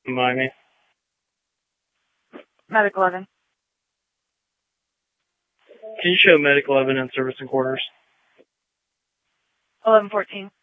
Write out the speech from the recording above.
Miami. Medic 11. Can you show Medic 11 in service and quarters? 1114.